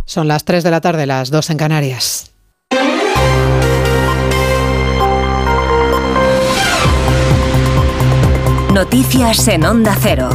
Son las 3 de la tarde, las 2 en Canarias. Noticias en Onda Cero.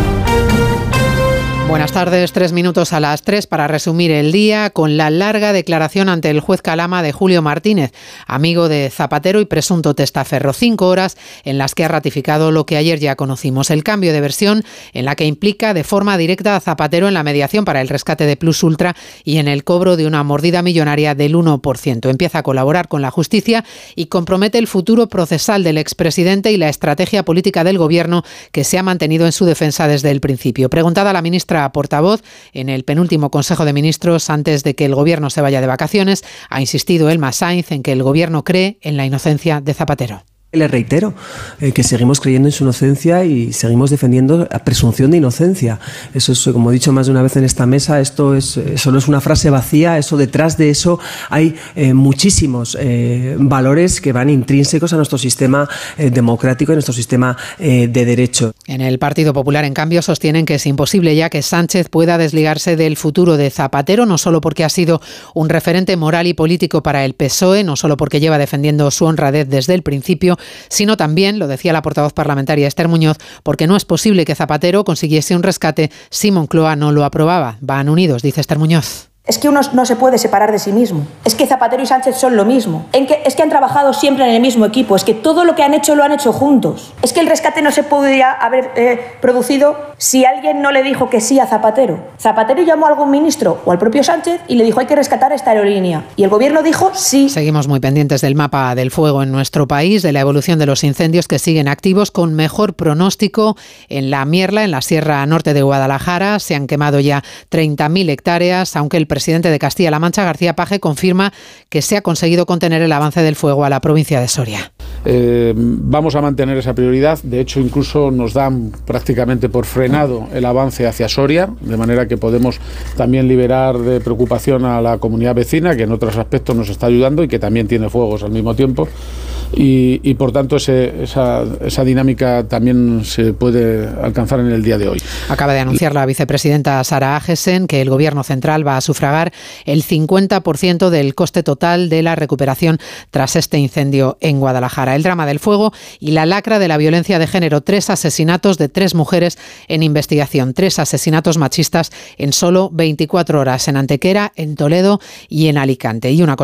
Buenas tardes, 3 minutos a las 3 para resumir el día con la larga declaración ante el juez Calama de Julio Martínez, amigo de Zapatero y presunto testaferro. 5 horas en las que ha ratificado lo que ayer ya conocimos, el cambio de versión en la que implica de forma directa a Zapatero en la mediación para el rescate de Plus Ultra y en el cobro de una mordida millonaria del 1%. Empieza a colaborar con la justicia y compromete el futuro procesal del expresidente y la estrategia política del gobierno que se ha mantenido en su defensa desde el principio. Preguntada a la ministra portavoz en el penúltimo Consejo de Ministros antes de que el Gobierno se vaya de vacaciones, ha insistido Elma Sainz en que el Gobierno cree en la inocencia de Zapatero. Le reitero que seguimos creyendo en su inocencia y seguimos defendiendo la presunción de inocencia. Eso es, como he dicho más de una vez en esta mesa, eso no es una frase vacía, eso detrás de eso hay muchísimos valores que van intrínsecos a nuestro sistema democrático, a nuestro sistema de derecho. En el Partido Popular, en cambio, sostienen que es imposible ya que Sánchez pueda desligarse del futuro de Zapatero, no solo porque ha sido un referente moral y político para el PSOE, no solo porque lleva defendiendo su honradez desde el principio, sino también, lo decía la portavoz parlamentaria Esther Muñoz, porque no es posible que Zapatero consiguiese un rescate si Moncloa no lo aprobaba. Van unidos, dice Esther Muñoz. Es que uno no se puede separar de sí mismo. Es que Zapatero y Sánchez son lo mismo. Es que han trabajado siempre en el mismo equipo. Es que todo lo que han hecho lo han hecho juntos. Es que el rescate no se podía haber producido si alguien no le dijo que sí a Zapatero. Zapatero llamó a algún ministro o al propio Sánchez y le dijo hay que rescatar esta aerolínea. Y el gobierno dijo sí. Seguimos muy pendientes del mapa del fuego en nuestro país, de la evolución de los incendios que siguen activos con mejor pronóstico en la Mierla, en la Sierra Norte de Guadalajara. Se han quemado ya 30.000 hectáreas, aunque el presidente de Castilla-La Mancha, García Paje, confirma que se ha conseguido contener el avance del fuego a la provincia de Soria. Vamos a mantener esa prioridad. De hecho, incluso nos dan prácticamente por frenado el avance hacia Soria, de manera que podemos también liberar de preocupación a la comunidad vecina, que en otros aspectos nos está ayudando y que también tiene fuegos al mismo tiempo. Y por tanto esa dinámica también se puede alcanzar en el día de hoy. Acaba de anunciar la vicepresidenta Sara Agesen que el Gobierno central va a sufragar el 50% del coste total de la recuperación tras este incendio en Guadalajara. El drama del fuego y la lacra de la violencia de género. 3 asesinatos de 3 mujeres en investigación. 3 asesinatos machistas en solo 24 horas en Antequera, en Toledo y en Alicante. Y una cosa